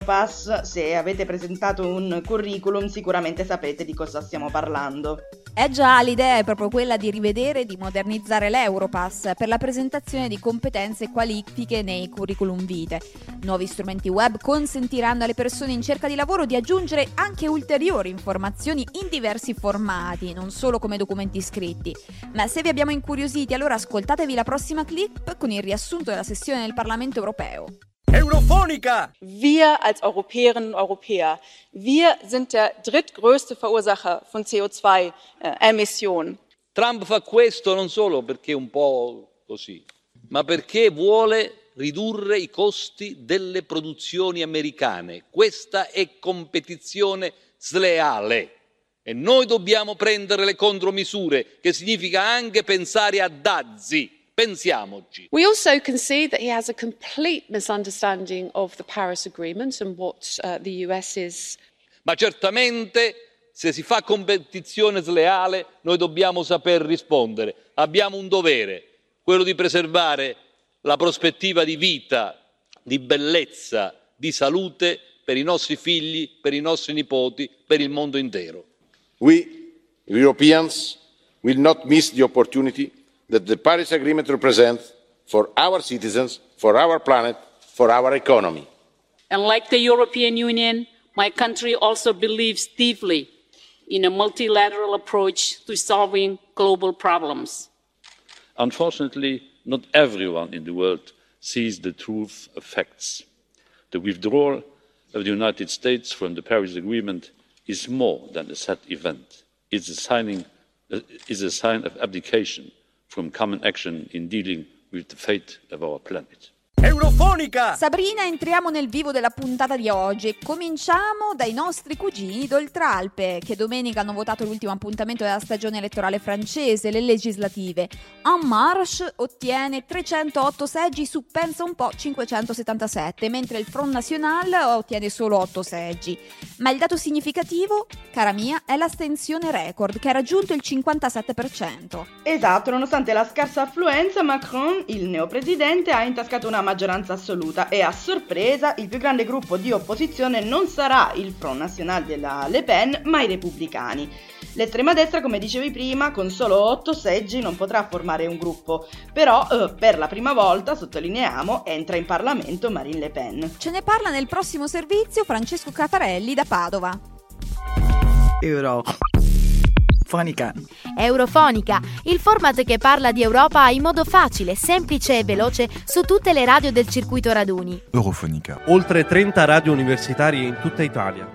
Pass, se avete presentato un curriculum sicuramente sapete di cosa stiamo parlando. Già, l'idea è proprio quella di rivedere e di modernizzare l'Europass per la presentazione di competenze e qualifiche nei curriculum vitae. Nuovi strumenti web consentiranno alle persone in cerca di lavoro di aggiungere anche ulteriori informazioni in diversi formati, non solo come documenti scritti. Ma se vi abbiamo incuriositi, allora ascoltatevi la prossima clip con il riassunto della sessione del Parlamento europeo. Eurofonica! Wir als Europäerinnen und Europäer, wir sind der drittgrößte Verursacher von CO2-Emissionen. Trump fa questo non solo perché è un po' così, ma perché vuole ridurre i costi delle produzioni americane. Questa è competizione sleale e noi dobbiamo prendere le contromisure, che significa anche pensare a dazi. Pensiamoci. We also concede that he has a complete misunderstanding of the Paris Agreement and what the US is. Ma certamente se si fa competizione sleale noi dobbiamo saper rispondere. Abbiamo un dovere, quello di preservare la prospettiva di vita, di bellezza, di salute per i nostri figli, per i nostri nipoti, per il mondo intero. We Europeans will not miss the opportunity that the Paris Agreement represents for our citizens, for our planet, for our economy. And like the European Union, my country also believes deeply in a multilateral approach to solving global problems. Unfortunately, not everyone in the world sees the truth of facts. The withdrawal of the United States from the Paris Agreement is more than a sad event. It's a sign of abdication from common action in dealing with the fate of our planet. Eurofonica! Sabrina, entriamo nel vivo della puntata di oggi. Cominciamo dai nostri cugini d'Oltralpe, che domenica hanno votato l'ultimo appuntamento della stagione elettorale francese, le legislative. En Marche ottiene 308 seggi su, pensa un po', 577, mentre il Front National ottiene solo 8 seggi. Ma il dato significativo, cara mia, è l'astensione record, che ha raggiunto il 57%. Esatto, nonostante la scarsa affluenza, Macron, il neopresidente, ha intascato una maggioranza assoluta e a sorpresa il più grande gruppo di opposizione non sarà il Front National della Le Pen, ma i repubblicani. L'estrema destra, come dicevi prima, con solo 8 seggi non potrà formare un gruppo, però per la prima volta, sottolineiamo, entra in Parlamento Marine Le Pen. Ce ne parla nel prossimo servizio Francesco Catarelli da Padova. Eurofonica, il format che parla di Europa in modo facile, semplice e veloce su tutte le radio del circuito raduni. Eurofonica. Oltre 30 radio universitarie in tutta Italia.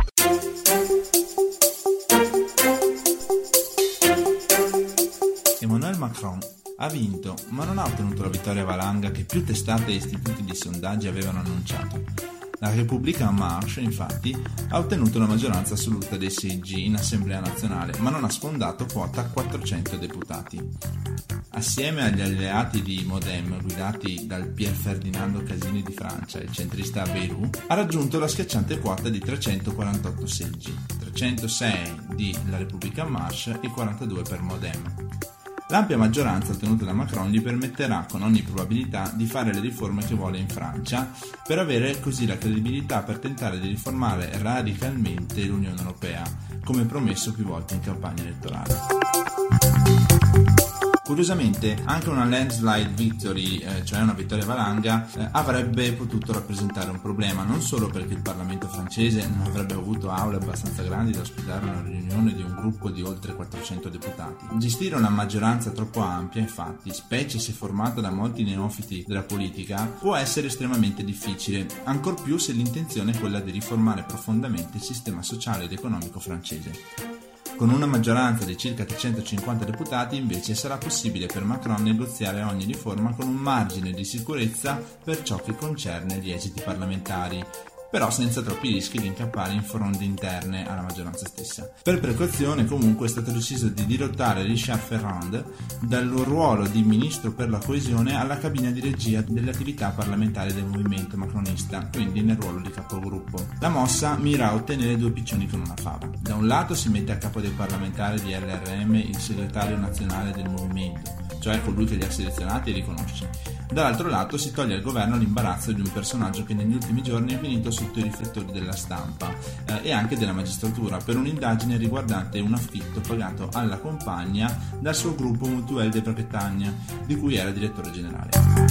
Emmanuel Macron ha vinto, ma non ha ottenuto la vittoria valanga che più testate e istituti di sondaggi avevano annunciato. La Repubblica En Marche, infatti, ha ottenuto la maggioranza assoluta dei seggi in Assemblea nazionale, ma non ha sfondato quota 400 deputati. Assieme agli alleati di Modem, guidati dal Pier Ferdinando Casini di Francia e il centrista Bayrou, ha raggiunto la schiacciante quota di 348 seggi, 306 di La Repubblica En Marche e 42 per Modem. L'ampia maggioranza ottenuta da Macron gli permetterà con ogni probabilità di fare le riforme che vuole in Francia, per avere così la credibilità per tentare di riformare radicalmente l'Unione Europea, come promesso più volte in campagna elettorale. Curiosamente, anche una landslide victory, cioè una vittoria valanga, avrebbe potuto rappresentare un problema, non solo perché il Parlamento francese non avrebbe avuto aule abbastanza grandi da ospitare una riunione di un gruppo di oltre 400 deputati. Gestire una maggioranza troppo ampia, infatti, specie se formata da molti neofiti della politica, può essere estremamente difficile, ancor più se l'intenzione è quella di riformare profondamente il sistema sociale ed economico francese. Con una maggioranza di circa 350 deputati, invece, sarà possibile per Macron negoziare ogni riforma con un margine di sicurezza per ciò che concerne gli esiti parlamentari, però senza troppi rischi di incappare in fronde interne alla maggioranza stessa. Per precauzione, comunque, è stato deciso di dirottare Richard Ferrand dal ruolo di ministro per la coesione alla cabina di regia delle attività parlamentari del movimento macronista, quindi nel ruolo di capogruppo. La mossa mira a ottenere due piccioni con una fava. Da un lato si mette a capo dei parlamentari di LRM il segretario nazionale del movimento, cioè colui che li ha selezionati e riconosce. Dall'altro lato si toglie al governo l'imbarazzo di un personaggio che negli ultimi giorni è finito sotto i riflettori della stampa e anche della magistratura per un'indagine riguardante un affitto pagato alla compagna dal suo gruppo Mutuelle de Bretagne, di cui era direttore generale.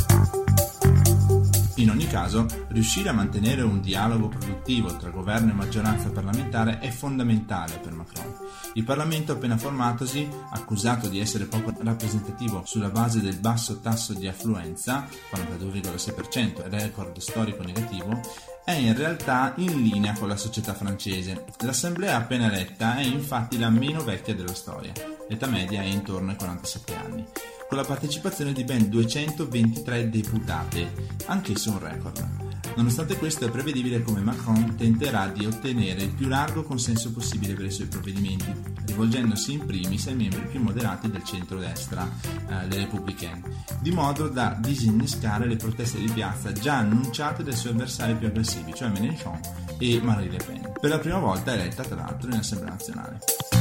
In ogni caso, riuscire a mantenere un dialogo produttivo tra governo e maggioranza parlamentare è fondamentale per Macron. Il Parlamento appena formatosi, accusato di essere poco rappresentativo sulla base del basso tasso di affluenza, 42,6%, record storico negativo, è in realtà in linea con la società francese. L'assemblea appena eletta è infatti la meno vecchia della storia, l'età media è intorno ai 47 anni, con la partecipazione di ben 223 deputate, anch'esso un record. Nonostante questo è prevedibile come Macron tenterà di ottenere il più largo consenso possibile per i suoi provvedimenti, rivolgendosi in primis ai membri più moderati del centro-destra, le Républicains, di modo da disinnescare le proteste di piazza già annunciate dai suoi avversari più aggressivi, cioè Mélenchon e Marine Le Pen, per la prima volta eletta tra l'altro in Assemblea nazionale.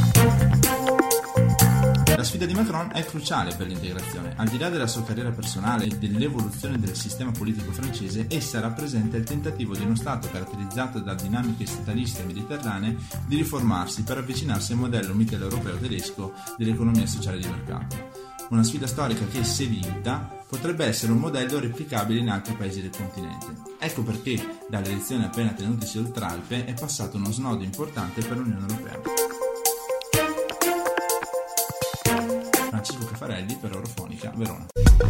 La sfida di Macron è cruciale per l'integrazione. Al di là della sua carriera personale e dell'evoluzione del sistema politico francese, essa rappresenta il tentativo di uno Stato caratterizzato da dinamiche stataliste e mediterranee di riformarsi per avvicinarsi al modello mitteleuropeo tedesco dell'economia sociale di mercato. Una sfida storica che, se vinta, potrebbe essere un modello replicabile in altri paesi del continente. Ecco perché, dalle elezioni appena tenutesi oltralpe, è passato uno snodo importante per l'Unione Europea. Francesco Caffarelli per Eurofonica, Verona.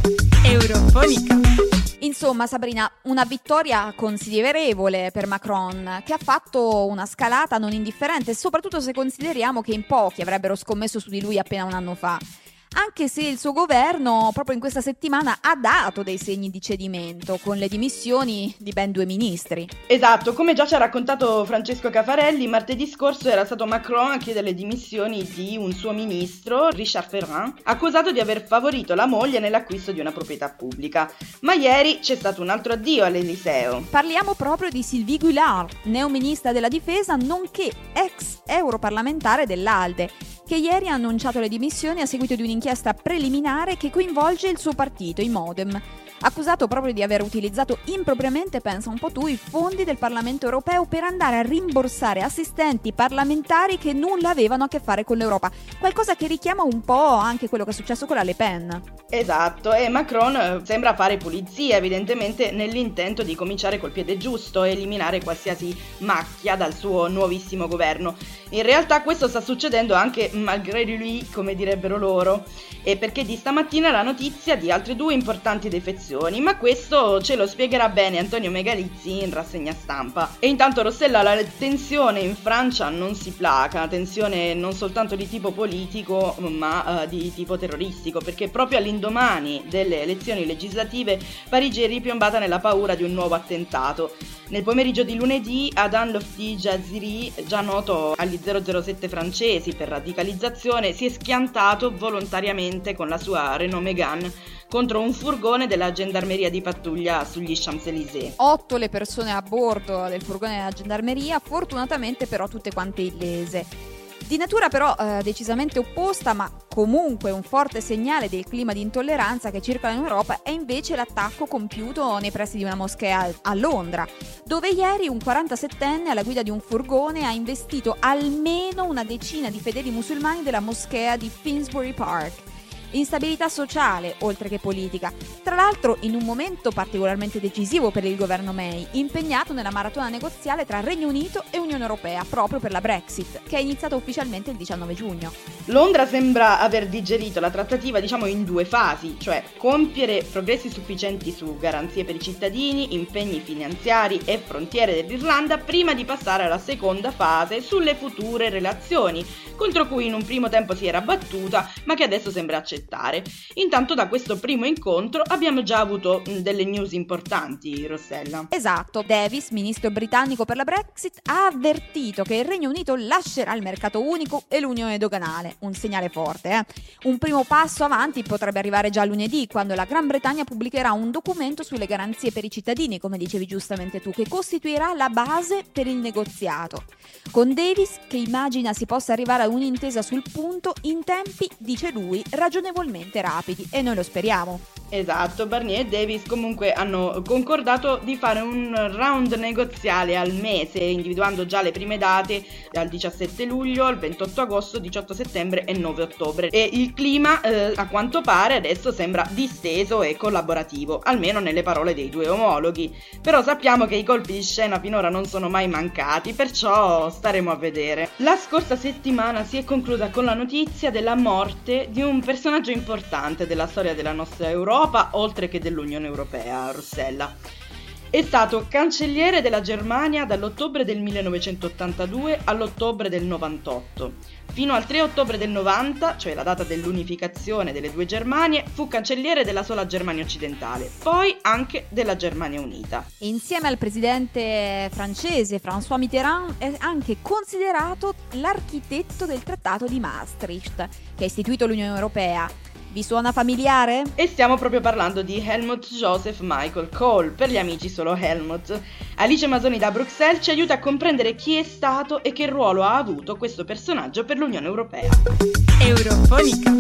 Eurofonica. Insomma, Sabrina, una vittoria considerevole per Macron, che ha fatto una scalata non indifferente, soprattutto se consideriamo che in pochi avrebbero scommesso su di lui appena un anno fa. Anche se il suo governo proprio in questa settimana ha dato dei segni di cedimento con le dimissioni di ben 2 ministri. Esatto, come già ci ha raccontato Francesco Caffarelli, martedì scorso era stato Macron a chiedere le dimissioni di un suo ministro, Richard Ferrand, accusato di aver favorito la moglie nell'acquisto di una proprietà pubblica. Ma ieri c'è stato un altro addio all'Eliseo. Parliamo proprio di Sylvie Goulard, neoministra della difesa nonché ex europarlamentare dell'ALDE, che ieri ha annunciato le dimissioni a seguito di un'inchiesta preliminare che coinvolge il suo partito, i Modem, accusato proprio di aver utilizzato impropriamente, pensa un po' tu, i fondi del Parlamento europeo per andare a rimborsare assistenti parlamentari che nulla avevano a che fare con l'Europa, qualcosa che richiama un po' anche quello che è successo con la Le Pen. Esatto, e Macron sembra fare pulizia evidentemente nell'intento di cominciare col piede giusto e eliminare qualsiasi macchia dal suo nuovissimo governo. In realtà questo sta succedendo anche malgré lui, come direbbero loro, e perché di stamattina la notizia di altre 2 importanti defezioni, ma questo ce lo spiegherà bene Antonio Megalizzi in rassegna stampa. E intanto Rossella, la tensione in Francia non si placa, tensione non soltanto di tipo politico ma di tipo terroristico, perché proprio all'indomani delle elezioni legislative Parigi è ripiombata nella paura di un nuovo attentato. Nel pomeriggio di lunedì Adan Lofti Jaziri, già noto agli 007 francesi per radicalizzazione, si è schiantato volontariamente con la sua Renault Mégane contro un furgone della gendarmeria di pattuglia sugli Champs-Élysées. 8 le persone a bordo del furgone della gendarmeria, fortunatamente però tutte quante illese. Di natura però decisamente opposta, ma comunque un forte segnale del clima di intolleranza che circola in Europa, è invece l'attacco compiuto nei pressi di una moschea a Londra, dove ieri un 47enne alla guida di un furgone ha investito almeno una decina di fedeli musulmani della moschea di Finsbury Park. Instabilità sociale, oltre che politica, tra l'altro in un momento particolarmente decisivo per il governo May, impegnato nella maratona negoziale tra Regno Unito e Unione Europea, proprio per la Brexit, che è iniziata ufficialmente il 19 giugno. Londra sembra aver digerito la trattativa, in 2 fasi, cioè compiere progressi sufficienti su garanzie per i cittadini, impegni finanziari e frontiere dell'Irlanda, prima di passare alla seconda fase sulle future relazioni, contro cui in un primo tempo si era battuta, ma che adesso sembra accettare. Intanto da questo primo incontro abbiamo già avuto delle news importanti, Rossella. Esatto, Davis, ministro britannico per la Brexit, ha avvertito che il Regno Unito lascerà il mercato unico e l'unione doganale, un segnale forte. Un primo passo avanti potrebbe arrivare già lunedì, quando la Gran Bretagna pubblicherà un documento sulle garanzie per i cittadini, come dicevi giustamente tu, che costituirà la base per il negoziato. con Davis che immagina si possa arrivare a un'intesa sul punto in tempi, dice lui, ragionevolmente rapidi, e noi lo speriamo. Esatto, Barnier e Davis comunque hanno concordato di fare un round negoziale al mese, individuando già le prime date dal 17 luglio al 28 agosto, 18 settembre e 9 ottobre. E il clima a quanto pare adesso sembra disteso e collaborativo, almeno nelle parole dei due omologhi. Però sappiamo che i colpi di scena finora non sono mai mancati, perciò staremo a vedere. La scorsa settimana si è conclusa con la notizia della morte di un personaggio importante della storia della nostra Europa, oltre che dell'Unione Europea, Rossella. È stato cancelliere della Germania dall'ottobre del 1982 all'ottobre del 98. Fino al 3 ottobre del 90, cioè la data dell'unificazione delle due Germanie, fu cancelliere della sola Germania occidentale, poi anche della Germania unita. Insieme al presidente francese François Mitterrand è anche considerato l'architetto del Trattato di Maastricht, che ha istituito l'Unione Europea. Vi suona familiare? E stiamo proprio parlando di Helmut Joseph Michael Kohl, per gli amici solo Helmut. Alice Masoni da Bruxelles ci aiuta a comprendere chi è stato e che ruolo ha avuto questo personaggio per l'Unione Europea. Eurofonica.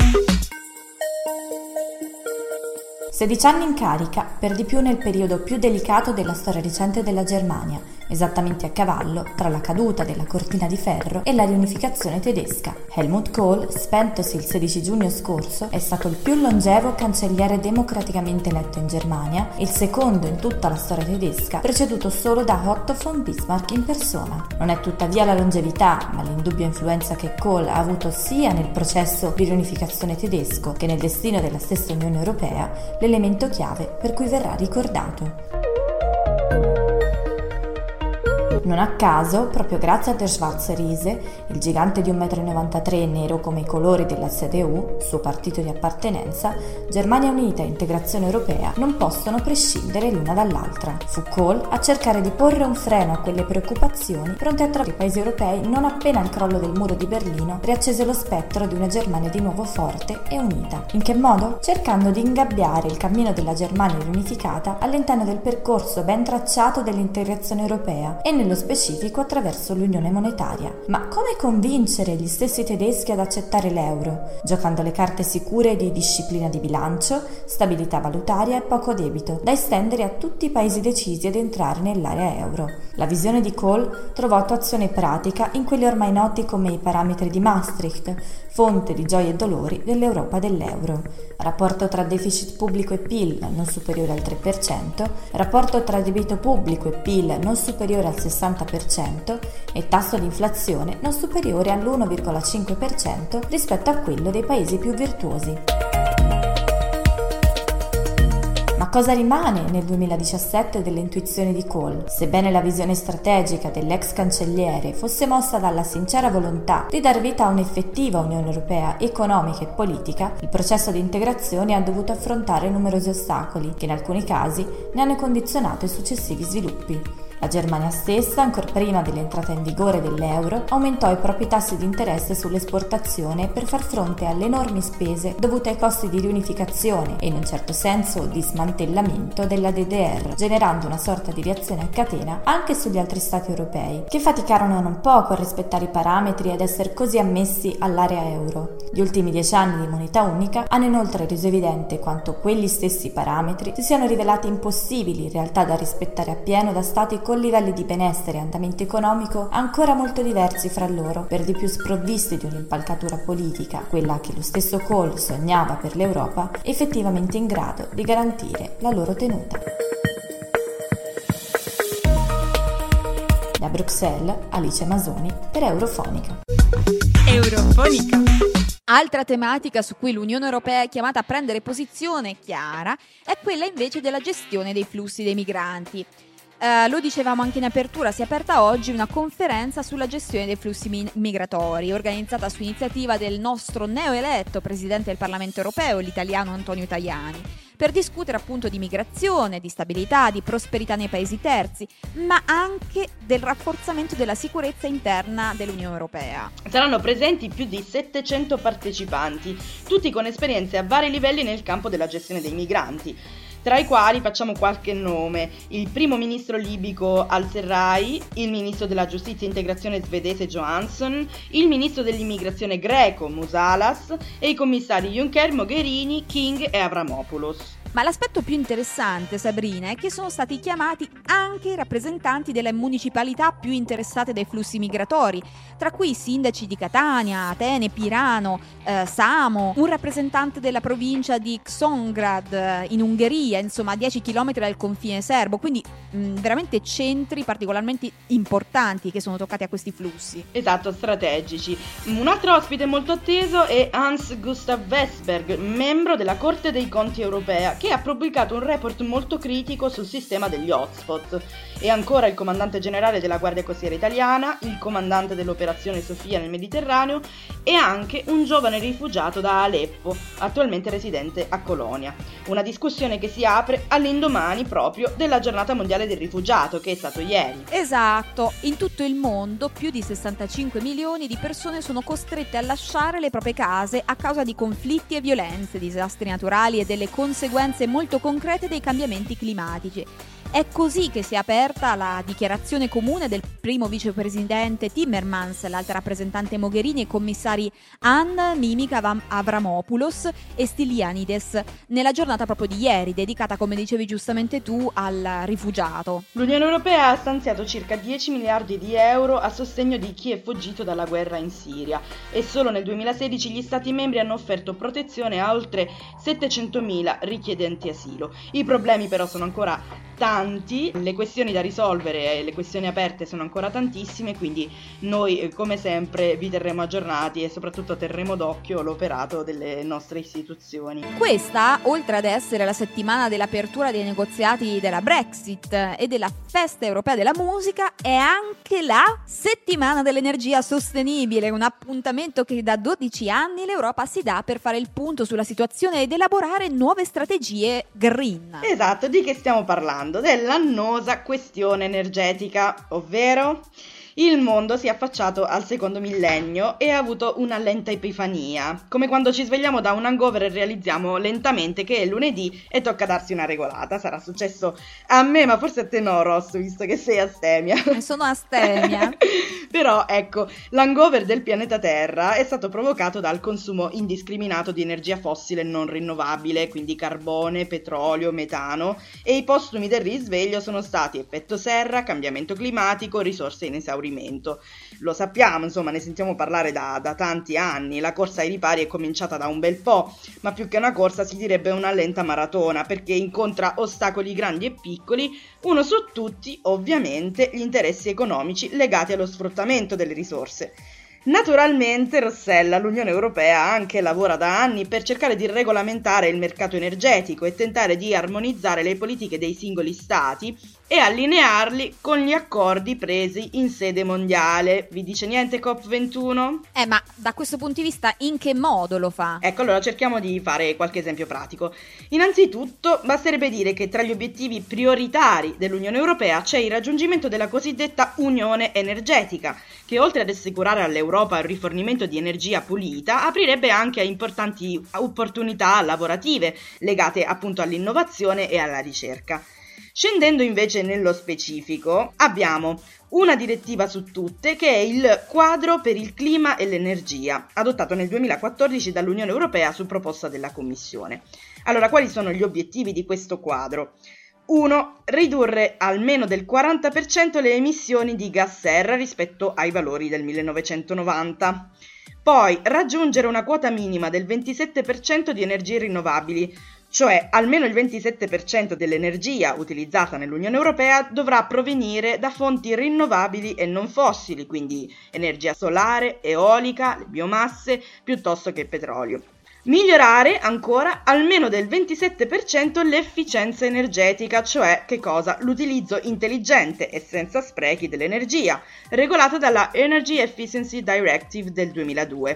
16 anni in carica, per di più nel periodo più delicato della storia recente della Germania, esattamente a cavallo tra la caduta della cortina di ferro e la riunificazione tedesca. Helmut Kohl, spentosi il 16 giugno scorso, è stato il più longevo cancelliere democraticamente eletto in Germania, il secondo in tutta la storia tedesca, preceduto solo da Otto von Bismarck in persona. Non è tuttavia la longevità, ma l'indubbia influenza che Kohl ha avuto sia nel processo di riunificazione tedesco che nel destino della stessa Unione Europea l'elemento chiave per cui verrà ricordato. Non a caso, proprio grazie a Der Schwarze Riese, il gigante di 1,93 m nero come i colori della CDU, suo partito di appartenenza, Germania Unita e integrazione europea non possono prescindere l'una dall'altra. Fu Kohl a cercare di porre un freno a quelle preoccupazioni, pronte a trovare i paesi europei non appena il crollo del muro di Berlino riaccese lo spettro di una Germania di nuovo forte e unita. In che modo? Cercando di ingabbiare il cammino della Germania riunificata all'interno del percorso ben tracciato dell'integrazione europea e nello specifico attraverso l'unione monetaria. Ma come convincere gli stessi tedeschi ad accettare l'euro? Giocando le carte sicure di disciplina di bilancio, stabilità valutaria e poco debito, da estendere a tutti i paesi decisi ad entrare nell'area euro. La visione di Kohl trovò attuazione pratica in quelli ormai noti come i parametri di Maastricht, fonte di gioie e dolori dell'Europa dell'euro. Rapporto tra deficit pubblico e PIL non superiore al 3%, rapporto tra debito pubblico e PIL non superiore al 60% e tasso di inflazione non superiore all'1,5% rispetto a quello dei paesi più virtuosi. Ma cosa rimane nel 2017 delle intuizioni di Kohl? Sebbene la visione strategica dell'ex cancelliere fosse mossa dalla sincera volontà di dar vita a un'effettiva Unione Europea economica e politica, il processo di integrazione ha dovuto affrontare numerosi ostacoli che in alcuni casi ne hanno condizionato i successivi sviluppi. La Germania stessa, ancor prima dell'entrata in vigore dell'euro, aumentò i propri tassi di interesse sull'esportazione per far fronte alle enormi spese dovute ai costi di riunificazione e in un certo senso di smantellamento della DDR, generando una sorta di reazione a catena anche sugli altri stati europei, che faticarono non poco a rispettare i parametri ed essere così ammessi all'area euro. Gli ultimi 10 anni di moneta unica hanno inoltre reso evidente quanto quegli stessi parametri si siano rivelati impossibili in realtà da rispettare appieno da stati con livelli di benessere e andamento economico ancora molto diversi fra loro, per di più sprovvisti di un'impalcatura politica, quella che lo stesso Kohl sognava per l'Europa, effettivamente in grado di garantire la loro tenuta. Da Bruxelles, Alice Masoni per Eurofonica. Eurofonica. Altra tematica su cui l'Unione Europea è chiamata a prendere posizione chiara è quella invece della gestione dei flussi dei migranti. Lo dicevamo anche in apertura, si è aperta oggi una conferenza sulla gestione dei flussi migratori, organizzata su iniziativa del nostro neoeletto Presidente del Parlamento Europeo, l'italiano Antonio Tajani, per discutere appunto di migrazione, di stabilità, di prosperità nei paesi terzi, ma anche del rafforzamento della sicurezza interna dell'Unione Europea. Saranno presenti più di 700 partecipanti, tutti con esperienze a vari livelli nel campo della gestione dei migranti. tra i quali facciamo qualche nome: il primo ministro libico al-Serraj, il ministro della giustizia e integrazione svedese Johansson, il ministro dell'immigrazione greco Musalas e i commissari Juncker, Mogherini, King e Avramopoulos. Ma l'aspetto più interessante, Sabrina, è che sono stati chiamati anche i rappresentanti delle municipalità più interessate dai flussi migratori, tra cui i sindaci di Catania, Atene, Pirano, Samo, un rappresentante della provincia di Csongrád in Ungheria, insomma a 10 km dal confine serbo, quindi veramente centri particolarmente importanti che sono toccati a questi flussi. Esatto, strategici. Un altro ospite molto atteso è Hans Gustav Vestberg, membro della Corte dei Conti europea, che ha pubblicato un report molto critico sul sistema degli hotspot. E ancora il comandante generale della Guardia Costiera italiana, il comandante dell'operazione Sofia nel Mediterraneo e anche un giovane rifugiato da Aleppo, attualmente residente a Colonia. Una discussione che si apre all'indomani proprio della giornata mondiale del rifugiato, che è stato ieri. Esatto, in tutto il mondo più di 65 milioni di persone sono costrette a lasciare le proprie case a causa di conflitti e violenze, disastri naturali e delle conseguenze molto concrete dei cambiamenti climatici. È così che si è aperta la dichiarazione comune del primo vicepresidente Timmermans, l'alta rappresentante Mogherini e i commissari Hahn, Mimica, Avramopoulos e Stylianides, nella giornata proprio di ieri, dedicata, come dicevi giustamente tu, al rifugiato. L'Unione Europea ha stanziato circa 10 miliardi di euro a sostegno di chi è fuggito dalla guerra in Siria e solo nel 2016 gli Stati membri hanno offerto protezione a oltre 700.000 richiedenti asilo. I problemi però sono ancora tanti, le questioni da risolvere e le questioni aperte sono ancora tantissime, quindi noi come sempre vi terremo aggiornati e soprattutto terremo d'occhio l'operato delle nostre istituzioni. Questa, oltre ad essere la settimana dell'apertura dei negoziati della Brexit e della Festa Europea della Musica, è anche la settimana dell'energia sostenibile, un appuntamento che da 12 anni l'Europa si dà per fare il punto sulla situazione ed elaborare nuove strategie green. Esatto, di che stiamo parlando? Dell'annosa questione energetica, ovvero il mondo si è affacciato al secondo millennio e ha avuto una lenta epifania, come quando ci svegliamo da un hangover e realizziamo lentamente che è lunedì e tocca darsi una regolata. Sarà successo a me, ma forse a te no, Ross, visto che sei astemia. Sono astemia. Però ecco, l'hangover del pianeta Terra è stato provocato dal consumo indiscriminato di energia fossile non rinnovabile, quindi carbone, petrolio, metano, e i postumi del risveglio sono stati effetto serra, cambiamento climatico, risorse in esaurimento. Lo sappiamo, insomma, ne sentiamo parlare da tanti anni. La corsa ai ripari è cominciata da un bel po', ma più che una corsa si direbbe una lenta maratona, perché incontra ostacoli grandi e piccoli, uno su tutti ovviamente gli interessi economici legati allo sfruttamento delle risorse. Naturalmente, Rossella, l'Unione Europea anche lavora da anni per cercare di regolamentare il mercato energetico e tentare di armonizzare le politiche dei singoli stati e allinearli con gli accordi presi in sede mondiale. Vi dice niente COP21? Ma da questo punto di vista in che modo lo fa? Ecco, allora cerchiamo di fare qualche esempio pratico. Innanzitutto, basterebbe dire che tra gli obiettivi prioritari dell'Unione Europea c'è il raggiungimento della cosiddetta unione energetica, che oltre ad assicurare all'Europa il rifornimento di energia pulita, aprirebbe anche a importanti opportunità lavorative legate appunto all'innovazione e alla ricerca. Scendendo invece nello specifico, abbiamo una direttiva su tutte che è il quadro per il clima e l'energia, adottato nel 2014 dall'Unione Europea su proposta della Commissione. Allora, quali sono gli obiettivi di questo quadro? 1. Ridurre almeno del 40% le emissioni di gas serra rispetto ai valori del 1990. Poi raggiungere una quota minima del 27% di energie rinnovabili, cioè almeno il 27% dell'energia utilizzata nell'Unione Europea dovrà provenire da fonti rinnovabili e non fossili, quindi energia solare, eolica, le biomasse, piuttosto che petrolio. Migliorare ancora almeno del 27% l'efficienza energetica, cioè che cosa? L'utilizzo intelligente e senza sprechi dell'energia, regolata dalla Energy Efficiency Directive del 2002.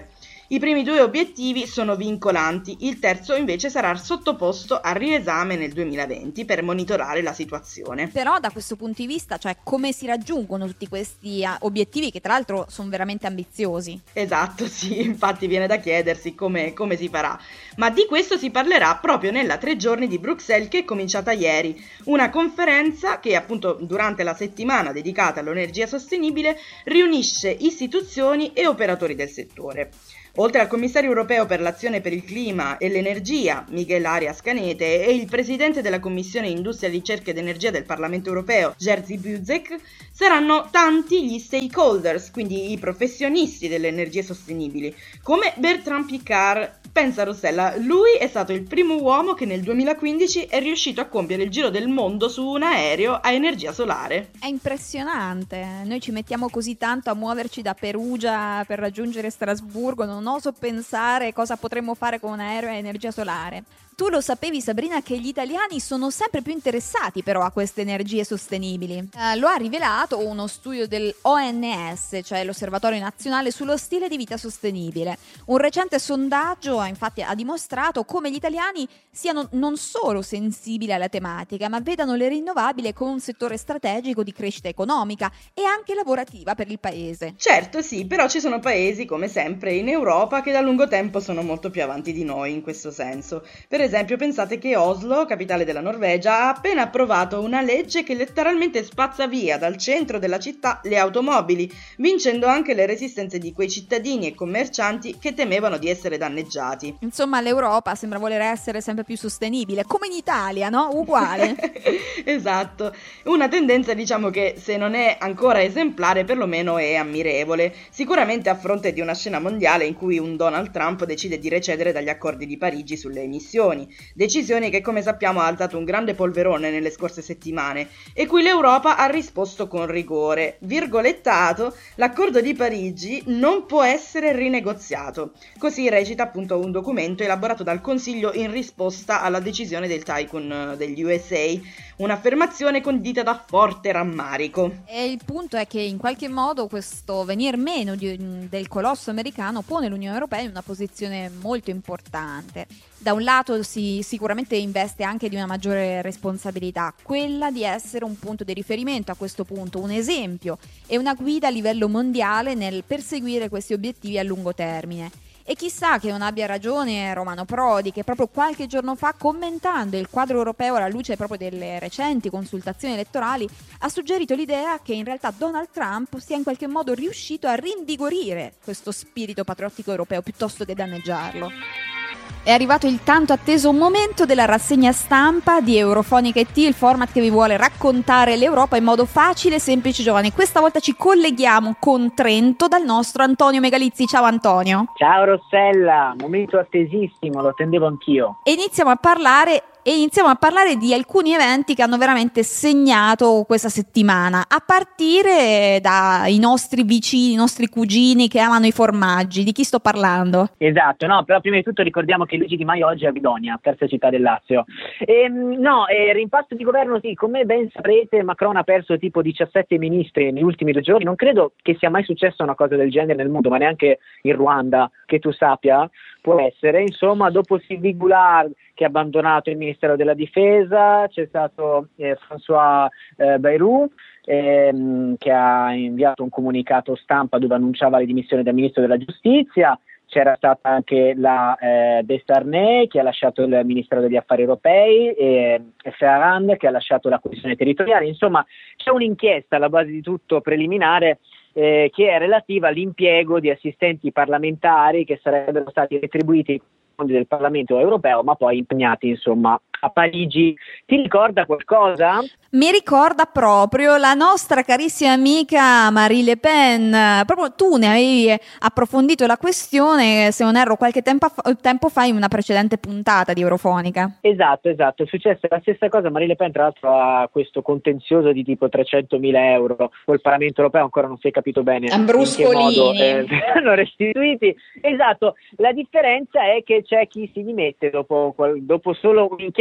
I primi 2 obiettivi sono vincolanti, il terzo invece sarà sottoposto a riesame nel 2020 per monitorare la situazione. Però da questo punto di vista, cioè come si raggiungono tutti questi obiettivi che tra l'altro sono veramente ambiziosi? Esatto, sì, infatti viene da chiedersi come si farà. Ma di questo si parlerà proprio nella 3 giorni di Bruxelles che è cominciata ieri, una conferenza che appunto durante la settimana dedicata all'energia sostenibile riunisce istituzioni e operatori del settore. Oltre al commissario europeo per l'azione per il clima e l'energia, Miguel Arias Canete, e il presidente della Commissione Industria, Ricerca ed Energia del Parlamento europeo, Jerzy Buzek, saranno tanti gli stakeholders, quindi i professionisti delle energie sostenibili, come Bertrand Piccard. Pensa Rossella, lui è stato il primo uomo che nel 2015 è riuscito a compiere il giro del mondo su un aereo a energia solare. È impressionante, noi ci mettiamo così tanto a muoverci da Perugia per raggiungere Strasburgo, non oso pensare cosa potremmo fare con un aereo a energia solare. Tu lo sapevi, Sabrina, che gli italiani sono sempre più interessati però a queste energie sostenibili? Lo ha rivelato uno studio del ONS, cioè l'Osservatorio Nazionale sullo Stile di Vita Sostenibile. Un recente sondaggio infatti ha dimostrato come gli italiani siano non solo sensibili alla tematica, ma vedano le rinnovabili come un settore strategico di crescita economica e anche lavorativa per il paese. Certo, sì, però ci sono paesi, come sempre in Europa, che da lungo tempo sono molto più avanti di noi in questo senso. Per esempio, pensate che Oslo, capitale della Norvegia, ha appena approvato una legge che letteralmente spazza via dal centro della città le automobili, vincendo anche le resistenze di quei cittadini e commercianti che temevano di essere danneggiati. Insomma, l'Europa sembra voler essere sempre più sostenibile, come in Italia, no? Uguale. Esatto. Una tendenza, diciamo, che se non è ancora esemplare, perlomeno è ammirevole. Sicuramente a fronte di una scena mondiale in cui un Donald Trump decide di recedere dagli accordi di Parigi sulle emissioni. Decisioni che, come sappiamo, ha alzato un grande polverone nelle scorse settimane e cui l'Europa ha risposto con rigore. Virgolettato, l'accordo di Parigi non può essere rinegoziato. Così recita appunto un documento elaborato dal Consiglio in risposta alla decisione del tycoon degli USA, un'affermazione condita da forte rammarico. E il punto è che in qualche modo questo venir meno del colosso americano pone l'Unione Europea in una posizione molto importante. Da un lato si sicuramente investe anche di una maggiore responsabilità, quella di essere un punto di riferimento a questo punto, un esempio e una guida a livello mondiale nel perseguire questi obiettivi a lungo termine. E chissà che non abbia ragione Romano Prodi, che proprio qualche giorno fa, commentando il quadro europeo alla luce proprio delle recenti consultazioni elettorali, ha suggerito l'idea che in realtà Donald Trump sia in qualche modo riuscito a rinvigorire questo spirito patriottico europeo piuttosto che danneggiarlo. È arrivato il tanto atteso momento della rassegna stampa di Eurofonica IT, il format che vi vuole raccontare l'Europa in modo facile, semplice e giovane. Questa volta ci colleghiamo con Trento dal nostro Antonio Megalizzi. Ciao Antonio. Ciao Rossella, momento attesissimo, lo attendevo anch'io. E iniziamo a parlare di alcuni eventi che hanno veramente segnato questa settimana, a partire dai nostri vicini, i nostri cugini che amano i formaggi. Di chi sto parlando? Esatto, no, però prima di tutto ricordiamo che Luigi Di Maio oggi è a Guidonia, terza città del Lazio. Rimpasto di governo, sì, come ben saprete Macron ha perso tipo 17 ministri negli ultimi 2 giorni. Non credo che sia mai successa una cosa del genere nel mondo, ma neanche in Ruanda, che tu sappia, può essere. Insomma, dopo Sylvie Goulard, che ha abbandonato il Ministero della Difesa, c'è stato François Bayrou, che ha inviato un comunicato stampa dove annunciava le dimissioni del Ministro della Giustizia. C'era stata anche la Desarnais, che ha lasciato il Ministero degli Affari Europei, e Ferrand, che ha lasciato la coesione territoriale. Insomma, c'è un'inchiesta alla base di tutto preliminare che è relativa all'impiego di assistenti parlamentari che sarebbero stati retribuiti del Parlamento europeo, ma poi impegnati insomma a Parigi. Ti ricorda qualcosa? Mi ricorda proprio la nostra carissima amica Marine Le Pen. Proprio tu ne avevi approfondito la questione, se non erro, qualche tempo fa in una precedente puntata di Eurofonica. Esatto, è successa la stessa cosa. Marine Le Pen tra l'altro ha questo contenzioso di tipo 300.000 euro col Parlamento europeo, ancora non si è capito bene in che modo verranno restituiti. Esatto, la differenza è che c'è chi si dimette dopo solo un'inchiesta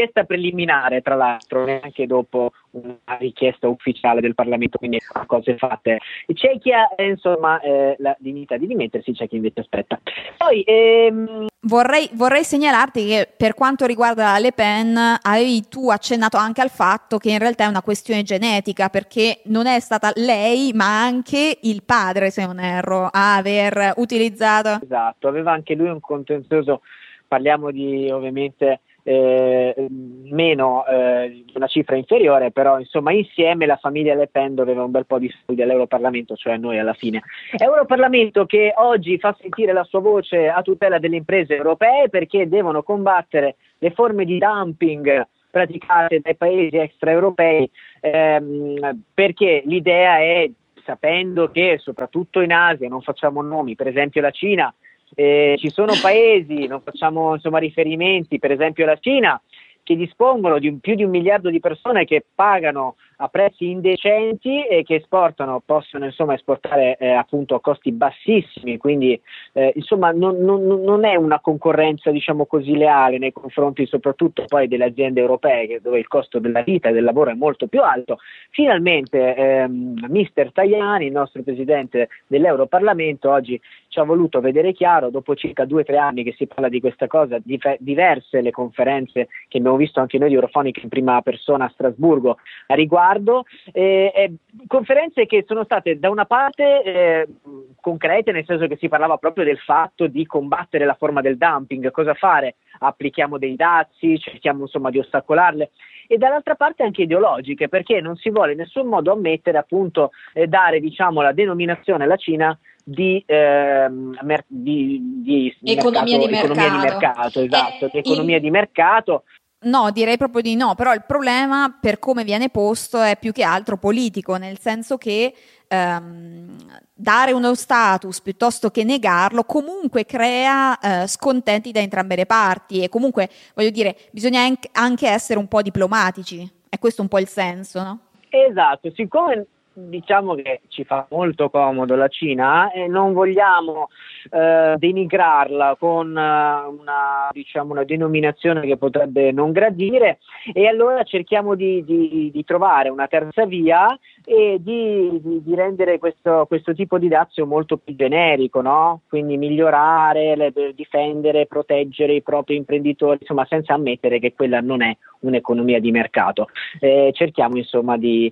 richiesta preliminare, tra l'altro, neanche dopo una richiesta ufficiale del Parlamento, quindi cose fatte. C'è chi ha la dignità di dimettersi, c'è chi invece aspetta. Poi vorrei segnalarti che per quanto riguarda Le Pen avevi tu accennato anche al fatto che in realtà è una questione genetica, perché non è stata lei ma anche il padre, se non erro, a aver utilizzato. Esatto, aveva anche lui un contenzioso, parliamo di ovviamente meno di una cifra inferiore, però insomma insieme la famiglia Le Pen doveva un bel po' di soldi all'Europarlamento, cioè noi alla fine. Europarlamento che oggi fa sentire la sua voce a tutela delle imprese europee, perché devono combattere le forme di dumping praticate dai paesi extraeuropei, perché l'idea è, sapendo che soprattutto in Asia, non facciamo nomi, per esempio la Cina, ci sono paesi, non facciamo riferimenti, per esempio la Cina, che dispongono di più di 1 miliardo di persone che pagano a prezzi indecenti e che possono esportare appunto a costi bassissimi, quindi non è una concorrenza così leale nei confronti soprattutto poi delle aziende europee, dove il costo della vita e del lavoro è molto più alto. Finalmente mister Tajani, il nostro presidente dell'Europarlamento, oggi ci ha voluto vedere chiaro, dopo circa 2 o 3 anni che si parla di questa cosa, diverse le conferenze che abbiamo visto anche noi di Eurofonica in prima persona a Strasburgo a riguardo, conferenze che sono state da una parte concrete, nel senso che si parlava proprio del fatto di combattere la forma del dumping, cosa fare, applichiamo dei dazi, cerchiamo di ostacolarle, e dall'altra parte anche ideologiche, perché non si vuole in nessun modo ammettere, appunto, dare la denominazione alla Cina di economia di mercato, esatto, di economia di mercato. No, direi proprio di no, però il problema per come viene posto è più che altro politico, nel senso che dare uno status piuttosto che negarlo comunque crea scontenti da entrambe le parti, e comunque voglio dire bisogna anche essere un po' diplomatici, è questo un po' il senso, no? Esatto, siccome diciamo che ci fa molto comodo la Cina e non vogliamo denigrarla con una denominazione che potrebbe non gradire, e allora cerchiamo di trovare una terza via e di rendere questo tipo di dazio molto più generico, no? Quindi migliorare, difendere, proteggere i propri imprenditori, insomma, senza ammettere che quella non è un'economia di mercato. Cerchiamo insomma di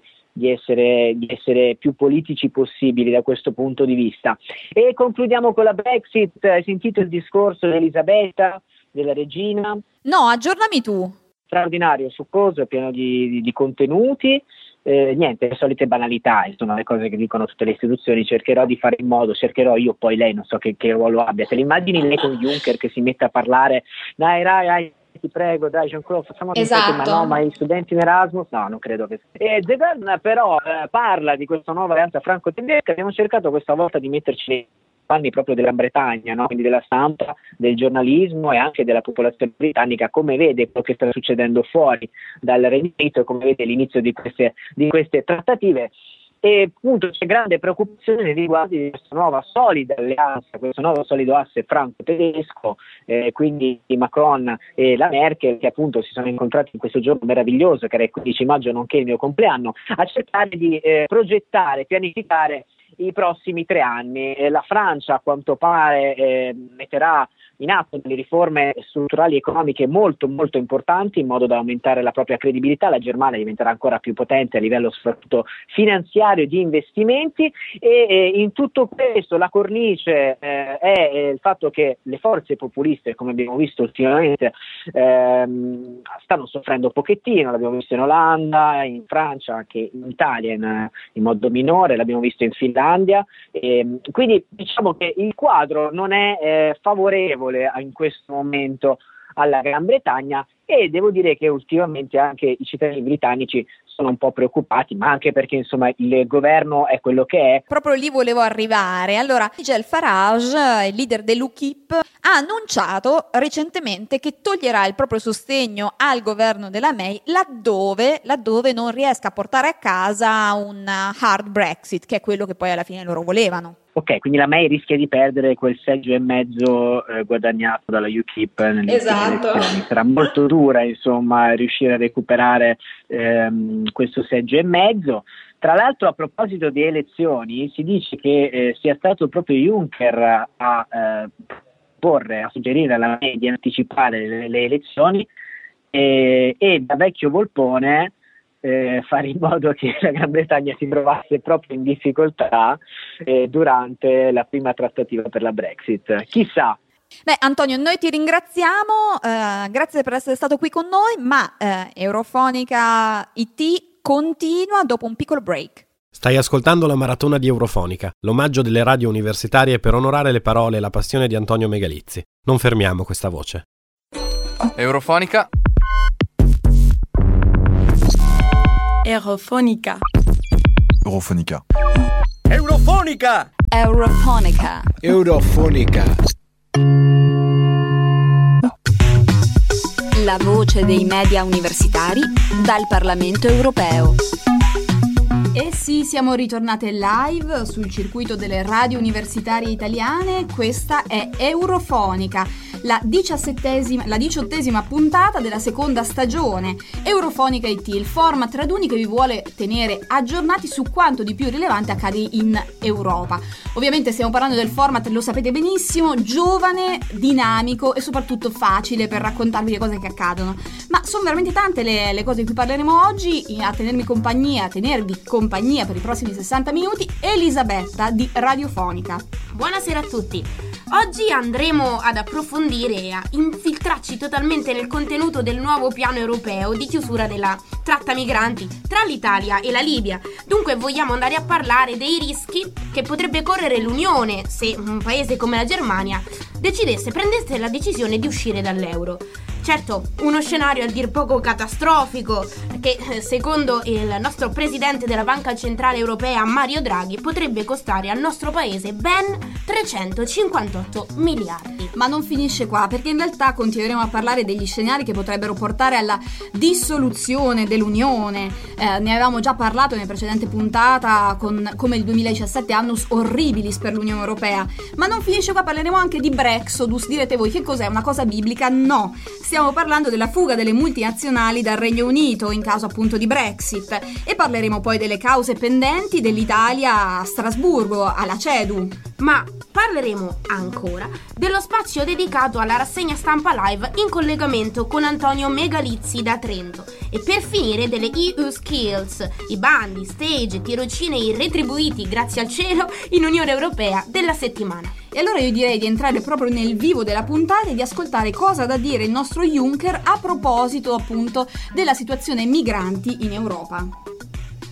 essere più politici possibili da questo punto di vista. E concludiamo con la Brexit. Hai sentito il discorso di Elisabetta, della regina? No, aggiornami tu. Straordinario, succoso, pieno di contenuti. Niente, le solite banalità, insomma, le cose che dicono tutte le istituzioni. Cercherò di fare in modo, cercherò, poi lei non so che ruolo abbia. Te l'immagini lei con Juncker che si mette a parlare, dai, ti prego, dai, Jean-Claude, facciamo ma gli studenti in Erasmus? No, non credo che Zegard però parla di questa nuova alleanza franco-tedesca. Abbiamo cercato questa volta di metterci nei panni proprio della Gran Bretagna, no? Quindi della stampa, del giornalismo e anche della popolazione britannica, come vede quello che sta succedendo fuori dal Regno Unito e come vede l'inizio di queste trattative. E appunto c'è grande preoccupazione nei riguardi di questa nuova solida alleanza, questo nuovo solido asse franco-tedesco, quindi Macron e la Merkel, che appunto si sono incontrati in questo giorno meraviglioso, che era il 15 maggio, nonché il mio compleanno, a cercare di progettare, pianificare i prossimi 3 anni. La Francia, a quanto pare, metterà in atto delle riforme strutturali economiche molto molto importanti in modo da aumentare la propria credibilità. La Germania diventerà ancora più potente a livello soprattutto finanziario, di investimenti, e in tutto questo la cornice è il fatto che le forze populiste, come abbiamo visto ultimamente, stanno soffrendo un pochettino. L'abbiamo visto in Olanda, in Francia, anche in Italia in modo minore, l'abbiamo visto in Finlandia, quindi diciamo che il quadro non è favorevole in questo momento alla Gran Bretagna, e devo dire che ultimamente anche i cittadini britannici sono un po' preoccupati, ma anche perché insomma il governo è quello che è. Proprio lì volevo arrivare. Allora, Nigel Farage, il leader dell'UKIP, ha annunciato recentemente che toglierà il proprio sostegno al governo della May laddove non riesca a portare a casa un hard Brexit, che è quello che poi alla fine loro volevano. Ok, quindi la May rischia di perdere quel 6,5 guadagnato dalla UKIP nelle elezioni. Sarà molto dura, insomma, riuscire a recuperare questo 6,5. Tra l'altro, a proposito di elezioni, si dice che sia stato proprio Juncker a suggerire alla May di anticipare le elezioni e da vecchio volpone fare in modo che la Gran Bretagna si trovasse proprio in difficoltà durante la prima trattativa per la Brexit. Chissà. Beh, Antonio, noi ti ringraziamo, grazie per essere stato qui con noi, ma Eurofonica IT continua dopo un piccolo break. Stai ascoltando la maratona di Eurofonica, l'omaggio delle radio universitarie per onorare le parole e la passione di Antonio Megalizzi. Non fermiamo questa voce. Eurofonica. Eurofonica. Eurofonica. Eurofonica. Eurofonica. Eurofonica. La voce dei media universitari dal Parlamento europeo. E sì, siamo ritornate live sul circuito delle radio universitarie italiane. Questa è Eurofonica, la 18ª puntata della seconda stagione. Eurofonica IT, il format raduni che vi vuole tenere aggiornati su quanto di più rilevante accade in Europa. Ovviamente stiamo parlando del format, lo sapete benissimo, giovane, dinamico e soprattutto facile per raccontarvi le cose che accadono. Ma sono veramente tante le cose di cui parleremo oggi. A tenervi compagnia, per i prossimi 60 minuti, Elisabetta di Radiofonica. Buonasera a tutti. Oggi andremo ad approfondire e a infiltrarci totalmente nel contenuto del nuovo piano europeo di chiusura della tratta migranti tra l'Italia e la Libia. Dunque vogliamo andare a parlare dei rischi che potrebbe correre l'Unione se un paese come la Germania prendesse la decisione di uscire dall'euro. Certo, uno scenario a dir poco catastrofico che, secondo il nostro presidente della Banca Centrale Europea, Mario Draghi, potrebbe costare al nostro paese ben 358 miliardi. Ma non finisce qua, perché in realtà continueremo a parlare degli scenari che potrebbero portare alla dissoluzione dell'Unione. Ne avevamo già parlato nella precedente puntata come il 2017 annus horribilis per l'Unione Europea. Ma non finisce qua, parleremo anche di Brexodus. Direte voi, che cos'è? Una cosa biblica? No! Stiamo parlando della fuga delle multinazionali dal Regno Unito in caso appunto di Brexit e parleremo poi delle cause pendenti dell'Italia a Strasburgo, alla CEDU. Ma parleremo ancora dello spazio dedicato alla rassegna stampa live in collegamento con Antonio Megalizzi da Trento e per finire delle EU Skills, i bandi, stage, tirocinei retribuiti grazie al cielo in Unione Europea della settimana. E allora io direi di entrare proprio nel vivo della puntata e di ascoltare cosa ha da dire il nostro Juncker a proposito appunto della situazione migranti in Europa.